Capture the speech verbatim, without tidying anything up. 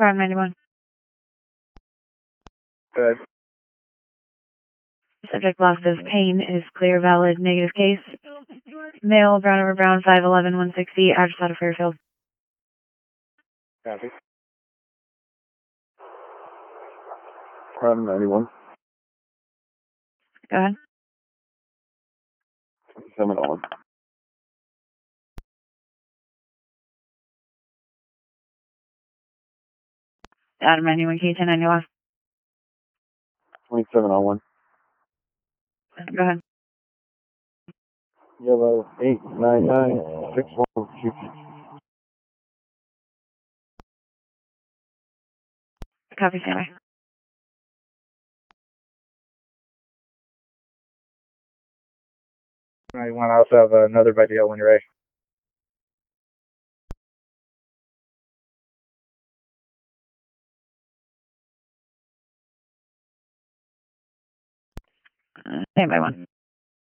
five ninety-one. Good. Subject lost his pain is clear, valid, negative case. Male, brown over brown, five eleven, one sixty, address out of Fairfield. Copy. five ninety-one. Go ahead. seven oh one. Adam ninety-one, K ten ninety lost. twenty-seven oh one. Go ahead. Yellow eight nine nine six one two six. Copy, standby. ninety-one. I also have another by deal when you're ready. Uh, standby one.